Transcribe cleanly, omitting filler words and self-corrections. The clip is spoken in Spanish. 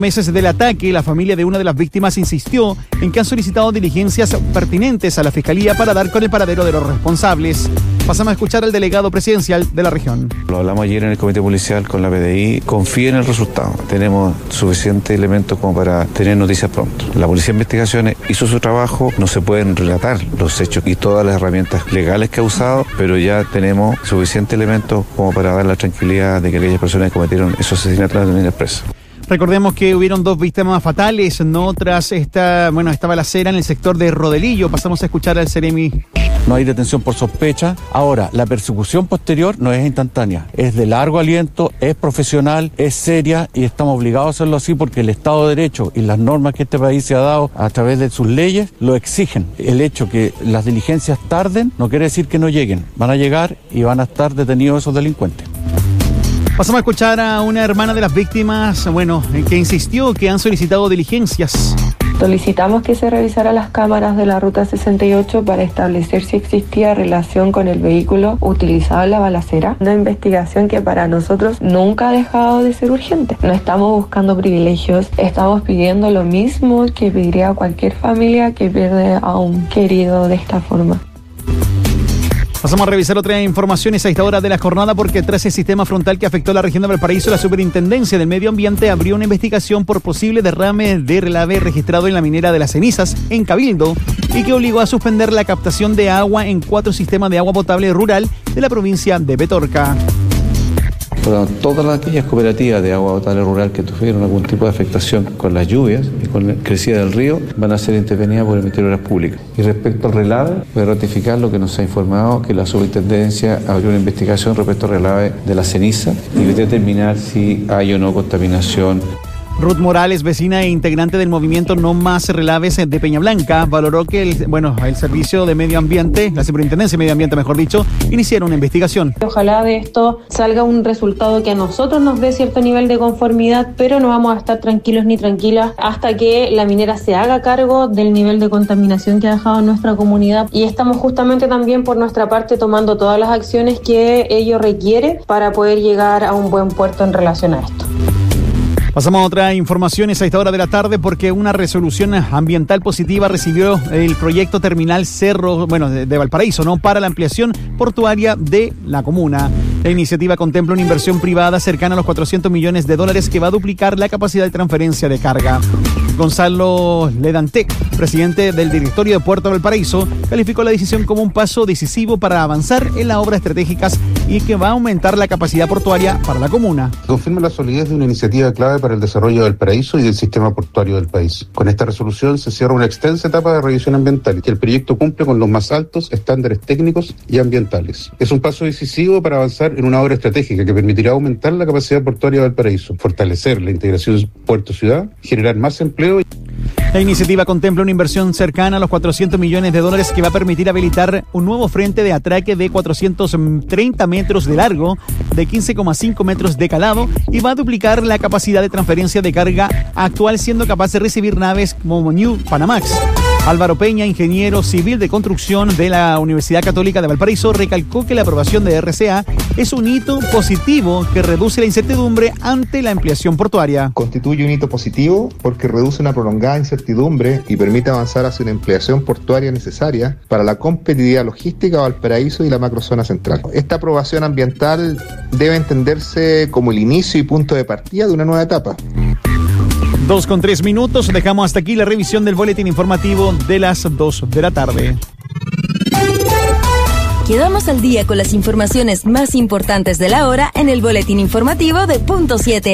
Meses del ataque, la familia de una de las víctimas insistió en que han solicitado diligencias pertinentes a la Fiscalía para dar con el paradero de los responsables. Pasamos a escuchar al delegado presidencial de la región. Lo hablamos ayer en el comité policial con la PDI. Confía en el resultado. Tenemos suficientes elementos como para tener noticias pronto. La Policía de Investigaciones hizo su trabajo. No se pueden relatar los hechos y todas las herramientas legales que ha usado, pero ya tenemos suficientes elementos como para dar la tranquilidad de que aquellas personas que cometieron esos asesinatos las deben ir presas. Recordemos que hubieron 2 víctimas fatales, ¿no? Tras esta balacera en el sector de Rodelillo. Pasamos a escuchar al Seremi. No hay detención por sospecha. Ahora, la persecución posterior no es instantánea. Es de largo aliento, es profesional, es seria y estamos obligados a hacerlo así porque el Estado de Derecho y las normas que este país se ha dado a través de sus leyes lo exigen. El hecho que las diligencias tarden no quiere decir que no lleguen. Van a llegar y van a estar detenidos esos delincuentes. Pasamos a escuchar a una hermana de las víctimas, que insistió que han solicitado diligencias. Solicitamos que se revisara las cámaras de la Ruta 68 para establecer si existía relación con el vehículo utilizado en la balacera. Una investigación que para nosotros nunca ha dejado de ser urgente. No estamos buscando privilegios, estamos pidiendo lo mismo que pediría cualquier familia que pierde a un querido de esta forma. Pasamos a revisar otras informaciones a esta hora de la jornada porque tras el sistema frontal que afectó a la región de Valparaíso, la Superintendencia del Medio Ambiente abrió una investigación por posible derrame de relave registrado en la minera de Las Cenizas, en Cabildo, y que obligó a suspender la captación de agua en 4 sistemas de agua potable rural de la provincia de Petorca. Pero todas aquellas cooperativas de agua potable rural que tuvieron algún tipo de afectación con las lluvias y con la crecida del río van a ser intervenidas por el Ministerio de Obras Públicas. Y respecto al relave, voy a ratificar lo que nos ha informado, que la Superintendencia abrió una investigación respecto al relave de la ceniza y va a determinar si hay o no contaminación. Ruth Morales, vecina e integrante del movimiento No Más Relaves de Peña Blanca, valoró que el Servicio de Medio Ambiente, la Superintendencia de Medio Ambiente, mejor dicho, iniciaron una investigación. Ojalá de esto salga un resultado que a nosotros nos dé cierto nivel de conformidad, pero no vamos a estar tranquilos ni tranquilas hasta que la minera se haga cargo del nivel de contaminación que ha dejado en nuestra comunidad. Y estamos justamente también por nuestra parte tomando todas las acciones que ello requiere para poder llegar a un buen puerto en relación a esto. Pasamos a otras informaciones a esta hora de la tarde porque una resolución ambiental positiva recibió el proyecto Terminal Cerro, de Valparaíso, para la ampliación portuaria de la comuna. La iniciativa contempla una inversión privada cercana a los $400 millones que va a duplicar la capacidad de transferencia de carga. Gonzalo Ledantec, presidente del directorio de Puerto Valparaíso, calificó la decisión como un paso decisivo para avanzar en las obras estratégicas y que va a aumentar la capacidad portuaria para la comuna. Confirma la solidez de una iniciativa clave para el desarrollo del Valparaíso y del sistema portuario del país. Con esta resolución se cierra una extensa etapa de revisión ambiental y el proyecto cumple con los más altos estándares técnicos y ambientales. Es un paso decisivo para avanzar en una obra estratégica que permitirá aumentar la capacidad portuaria de Valparaíso, fortalecer la integración puerto-ciudad, generar más empleo. La iniciativa contempla una inversión cercana a los $400 millones que va a permitir habilitar un nuevo frente de atraque de 430 metros de largo, de 15,5 metros de calado y va a duplicar la capacidad de transferencia de carga actual, siendo capaz de recibir naves como New Panamax. Álvaro Peña, ingeniero civil de construcción de la Universidad Católica de Valparaíso, recalcó que la aprobación de RCA es un hito positivo que reduce la incertidumbre ante la ampliación portuaria. Constituye un hito positivo porque reduce una prolongada incertidumbre y permite avanzar hacia una ampliación portuaria necesaria para la competitividad logística de Valparaíso y la macrozona central. Esta aprobación ambiental debe entenderse como el inicio y punto de partida de una nueva etapa. 2:03. Dejamos hasta aquí la revisión del boletín informativo de las 2 de la tarde. Quedamos al día con las informaciones más importantes de la hora en el boletín informativo de Punto 7.